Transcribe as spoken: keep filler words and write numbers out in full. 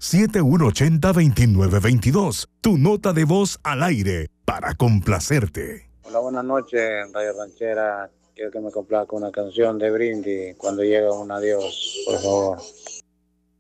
siete uno ocho cero, dos nueve dos dos. Tu nota de voz al aire para complacerte. Hola, buenas noches, Radio Ranchera. Quiero que me complazca una canción de Brindis, Cuando llega un adiós, por favor.